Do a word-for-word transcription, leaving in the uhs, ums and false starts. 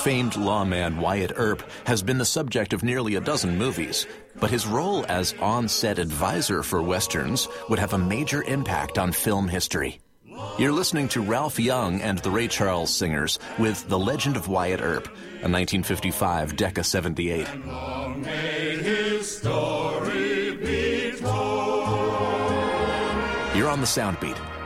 Famed lawman Wyatt Earp has been the subject of nearly a dozen movies, but his role as on-set advisor for Westerns would have a major impact on film history. You're listening to Ralph Young and the Ray Charles Singers with The Legend of Wyatt Earp, a nineteen fifty-five Decca seventy-eight. Long may his story be told. You're on the Soundbeat.